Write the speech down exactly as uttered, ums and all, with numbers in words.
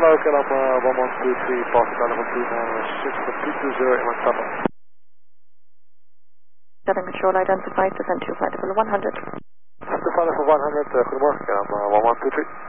Hello, Calam uh, one one two three, Boston eleven two nine six two two zero, Inland Papa. Southern Control identified, descent to flight level one hundred. To flight level one hundred, uh, goedemorgen, Calam uh, one one two three.